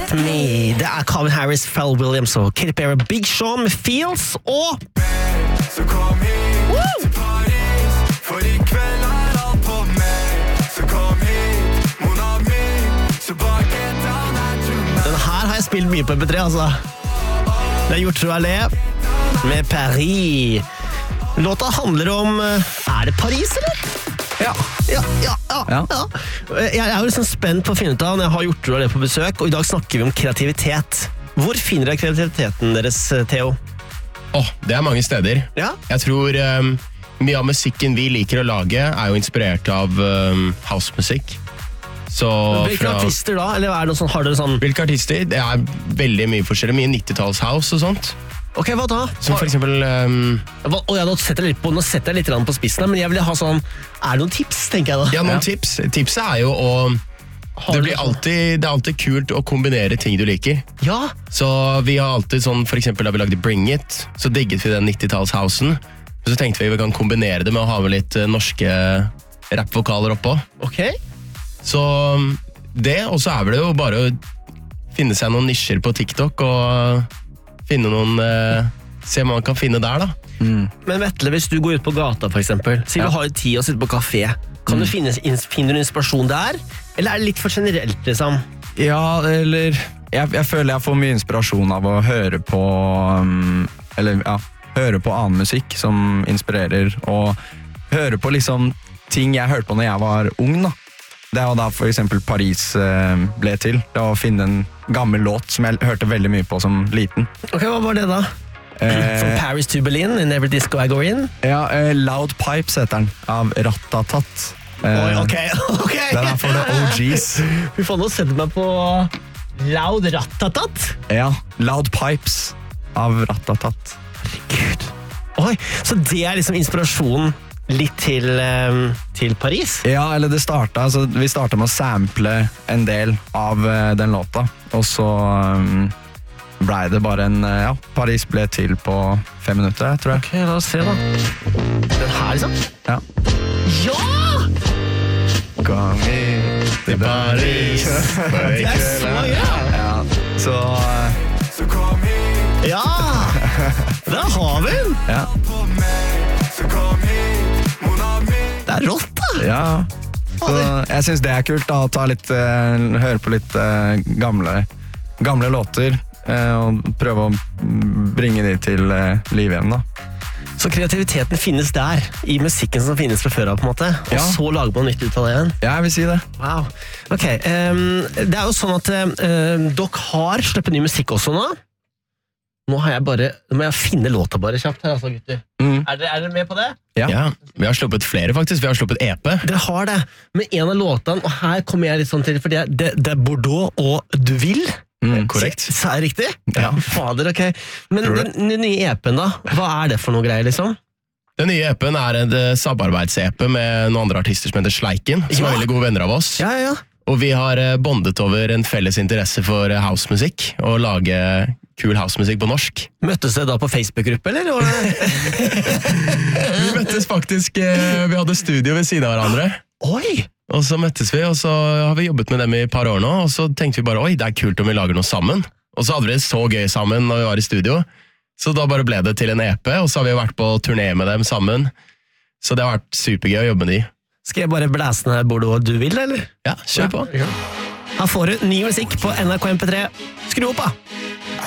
With Me. Det Calvin Harris, Pharrell Williams og Katy Perry, Big Sean med Feels og Så kom hit til Paris, for I kveld alt på meg. Så kom hit, mon ami, så bak et annet tonight. Den her har jeg spilt mye på MP3, altså. Det gjort Trou Allé med Paris. Låta handler om det Paris, eller? Ja. Jeg jo liksom spent på å finne ut av når jeg har gjort Trou Allé på besøk, og i dag snakker vi om kreativitet. Hvor finner dere kreativiteten deres, Theo? Det mange steder. Ja? Jeg tror mye av musikken vi liker å lage jo inspirert av housemusikk. Så Hvilke artister da? Eller det noe sånn, har dere sånn... Hvilke artister? Det veldig mye forskjellig. Mye 90-talls house og sånt. Ok, hva da? Som for eksempel... Nå setter jeg litt på spissen, men jeg vil ha sånn... det noen tips, tenker jeg da? Ja, noen tips. Tipset jo å... Det alltid kult å kombinere ting du liker. Ja. Så vi har alltid sånn, for eksempel da vi lagde Bring It, så digget vi den 90-talls-housen. Så tenkte vi kan kombinere det med å ha med litt norske rappvokaler oppå. Ok. Så det, og så det jo bare å finne seg noen nisjer på TikTok og finne noen... se hva man kan finne der, da. Men Vetle, hvis du går ut på gata, for eksempel, si du har tid å sitte på kafé, kan du finner du inspirasjon der? Eller det litt for generelt, liksom? Ja, eller jeg føler jeg får mye inspirasjon av å høre på høre på annen musikk som inspirerer, og høre på liksom ting jeg hørte på når jeg var ung, da. Det var da for eksempel Paris ble til. Det var å finne en gammel låt som jeg hørte veldig mye på som liten. Ok, hva var det da? From Paris to Berlin, in every disco I go in? Ja, Loud Pipes heter den, av Ratatat. Ok. Den for the OGs. Vi får nå sette meg på Loud Ratatat. Ja, Loud Pipes av Ratatat. Herregud. Oi, så det liksom inspirasjonen litt til Paris? Ja, eller vi startet med å sample en del av den låta, og så ble det bare Paris ble til på 5 minutter, tror jeg. Ok, la oss se da. Den her liksom? Ja! Kom hit til Paris. Det så gøy! Ja, Så kom hit Ja! Der har vi den! Ja. på meg. Så kom hit, mon ami. Det rått da! Ja. Så jeg synes det kult da, å høre på litt gamle låter, og prøve å bringe de til liv igjen da. Så kreativiteten finnes der, i musikken som finnes fra før av, på en måte, og så lager man nytt ut av det igjen. Ja, jeg vil si det. Wow. Ok, det jo sånn at dere har sluppet ny musikk også nå. Nå må jeg finne låta bare kjapt her, altså, gutter. Dere med på det? Ja, vi har sluppet flere faktisk. Vi har sluppet EP. Dere har det, men en av låtene, og her kommer jeg litt sånn til, for det Bordeaux og Du Vil. Korrekt. Sa jeg riktig? Ja. Fader, ok. Men den nye EP-en da, hva det for noe greier liksom? Den nye EP-en en samarbeids-EP med noen andre artister som heter Sleiken, som veldig gode venner av oss. Ja. Og vi har bondet over en felles interesse for housemusikk, og lage kul housemusikk på norsk. Møttes dere da på Facebook-gruppe, eller? Vi møttes faktisk, vi hadde studio ved siden av hverandre. Oi! Og så møttes vi, og så har vi jobbet med dem i et par år nå, og så tenkte vi bare, oi, det kult om vi lager noe sammen. Og så hadde vi det så gøy sammen når vi var i studio, så da bare ble det til en EP, og så har vi vært på turné med dem sammen. Så det har vært supergøy å jobbe med de. Skal jeg bare blæse ned Bordeaux Du Vil, eller? Ja, kjør på. Her får du ny musikk på NRK MP3. Skru opp da!